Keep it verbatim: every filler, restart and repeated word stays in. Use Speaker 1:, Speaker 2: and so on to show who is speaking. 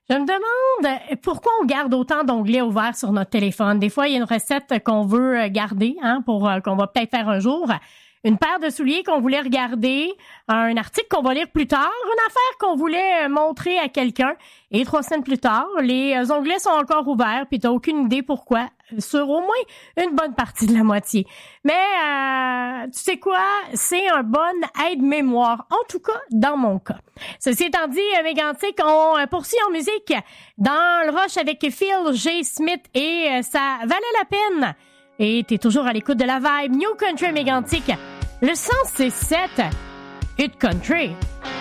Speaker 1: Je me demande pourquoi on garde autant d'onglets ouverts sur notre téléphone. Des fois, il y a une recette qu'on veut garder, hein, pour euh, qu'on va peut-être faire un jour. Une paire de souliers qu'on voulait regarder, un article qu'on va lire plus tard, une affaire qu'on voulait montrer à quelqu'un. Et trois semaines plus tard, les onglets sont encore ouverts, puis t'as aucune idée pourquoi, sur au moins une bonne partie de la moitié. Mais euh, tu sais quoi? C'est un bon aide-mémoire, en tout cas dans mon cas. Ceci étant dit, Mégantic, on poursuit en musique dans le rush avec Phil J. Smith et euh, ça valait la peine. Et t'es toujours à l'écoute de la vibe New Country Mégantic. Le cent six sept Hit Country.